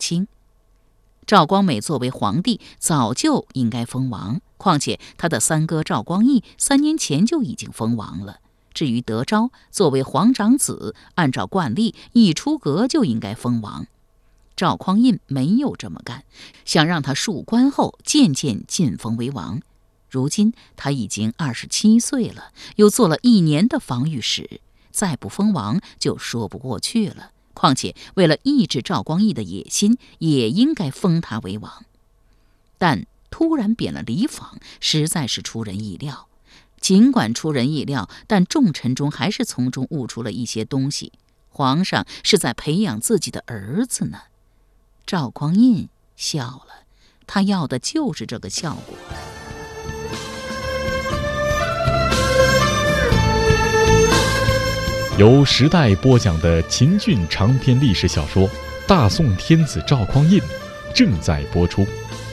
清。赵光美作为皇帝，早就应该封王，况且他的三哥赵光义3年前就已经封王了。至于德昭，作为皇长子，按照惯例，一出阁就应该封王。赵匡胤没有这么干，想让他述官后渐渐晋封为王。如今他已经27岁了，又做了1年的防御使，再不封王就说不过去了。况且为了抑制赵光义的野心，也应该封他为王。但突然贬了李昉，实在是出人意料。尽管出人意料，但众臣中还是从中悟出了一些东西。皇上是在培养自己的儿子呢。赵匡胤笑了，他要的就是这个效果。 由时代播讲的秦俊长篇历史小说《大宋天子赵匡胤》正在播出。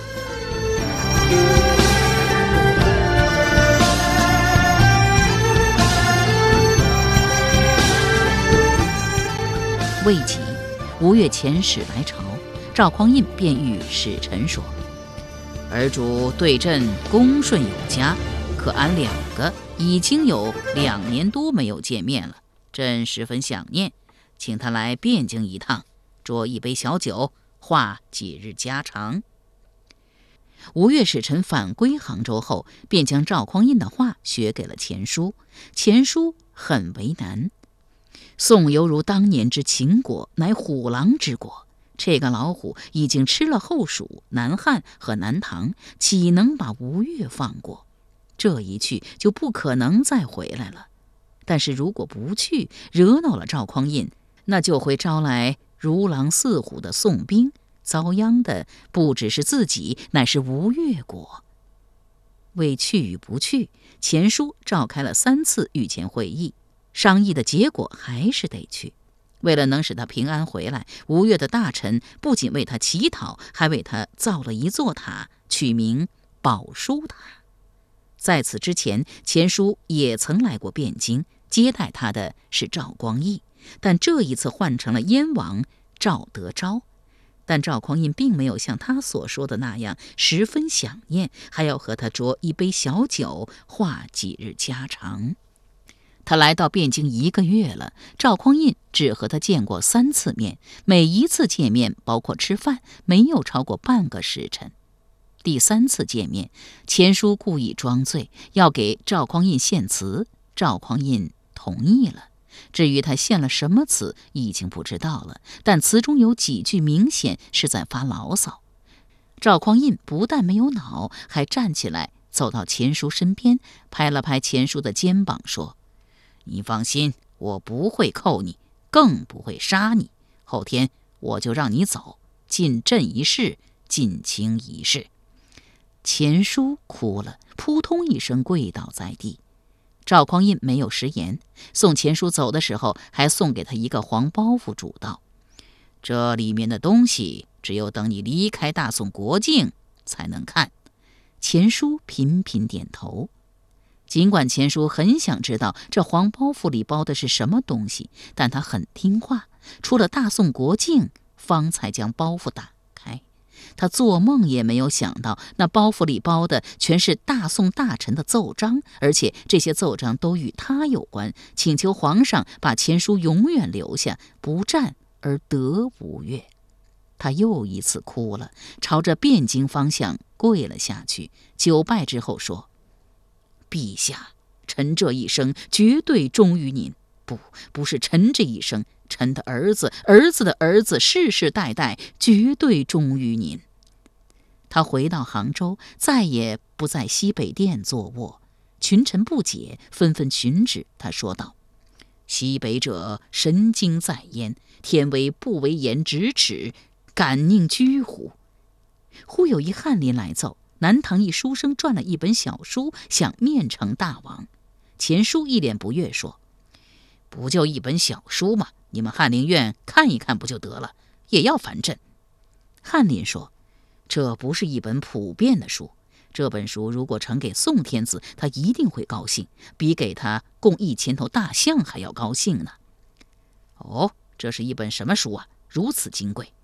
未几，5月遣使来朝，赵匡胤便谕使臣说：“儿主对朕恭顺有加，可俺2个已经有2年多没有见面了，朕十分想念，请他来汴京一趟，酌一杯小酒，话几日家常。”5月使臣返归杭州后，便将赵匡胤的话学给了钱叔。钱叔很为难。宋犹如当年之秦国，乃虎狼之国。这个老虎已经吃了后蜀、南汉和南唐，岂能把吴越放过？这一去就不可能再回来了。但是如果不去，惹恼了赵匡胤，那就会招来如狼似虎的宋兵，遭殃的不只是自己，乃是吴越国。为去与不去，钱叔召开了3次御前会议，商议的结果还是得去。为了能使他平安回来，吴越的大臣不仅为他乞讨，还为他造了一座塔，取名宝书塔。在此之前，钱叔也曾来过汴京，接待他的是赵光义，但这一次换成了燕王赵德昭。但赵匡胤并没有像他所说的那样十分想念，还要和他酌一杯小酒，话几日家常。他来到汴京1个月了，赵匡胤只和他见过3次面，每一次见面包括吃饭，没有超过半个时辰。第3次见面，钱叔故意装醉，要给赵匡胤献词，赵匡胤同意了。至于他献了什么词，已经不知道了，但词中有几句明显是在发牢骚。赵匡胤不但没有恼，还站起来走到钱叔身边，拍了拍钱叔的肩膀，说：“你放心，我不会扣你，更不会杀你。后天我就让你走，尽朕一事，尽卿一事。”钱叔哭了，扑通一声跪倒在地。赵匡胤没有食言，送钱叔走的时候，还送给他一个黄包袱，嘱道：“这里面的东西，只有等你离开大宋国境才能看。”钱叔频频点头。尽管钱叔很想知道这黄包袱里包的是什么东西，但他很听话，出了大宋国境，方才将包袱打开。他做梦也没有想到，那包袱里包的全是大宋大臣的奏章，而且这些奏章都与他有关，请求皇上把钱叔永远留下，不战而得吴越。他又一次哭了，朝着汴京方向跪了下去，久拜之后说：“陛下，臣这一生绝对忠于您。不是臣这一生，臣的儿子，儿子的儿子，世世代代绝对忠于您。”他回到杭州，再也不在西北殿坐卧。群臣不解，纷纷群指。他说道：“西北者神经在焉，天为不为言咫尺，敢宁居乎？”忽有一翰林来奏，南唐一书生撰了一本小书，想面呈大王。钱叔一脸不悦，说：“不就一本小书吗？你们翰林院看一看不就得了，也要烦朕。”翰林说：“这不是一本普遍的书，这本书如果呈给宋天子，他一定会高兴，比给他供1000头大象还要高兴呢。”“哦，这是一本什么书啊？如此金贵？”